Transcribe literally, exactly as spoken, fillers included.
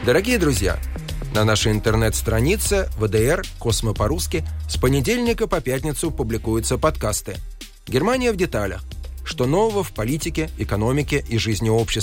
Дорогие друзья, на нашей интернет-странице вэ дэ эр «Космо по-русски» с понедельника по пятницу публикуются подкасты. «Германия в деталях. Что нового в политике, экономике и жизни общества?»